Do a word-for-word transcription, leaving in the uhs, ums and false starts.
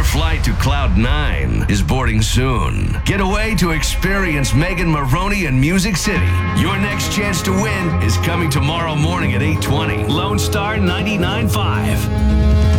flight to Cloud nine is boarding soon. Get away to experience Megan Maroney in Music City. Your next chance to win is coming tomorrow morning at eight twenty. Lone Star ninety-nine point five.